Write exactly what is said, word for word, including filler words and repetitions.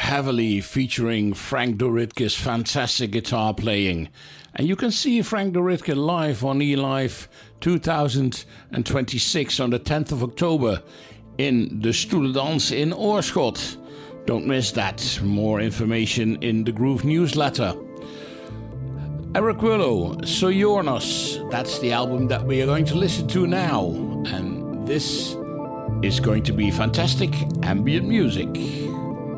heavily featuring Frank Doritke's fantastic guitar playing. And you can see Frank Doritke live on eLive two thousand twenty-six on the tenth of October in the Stoelendans in Oorschot. Don't miss that. More information in the Groove newsletter. Eric Willow, Sojourners. That's the album that we are going to listen to now. And this is going to be fantastic ambient music.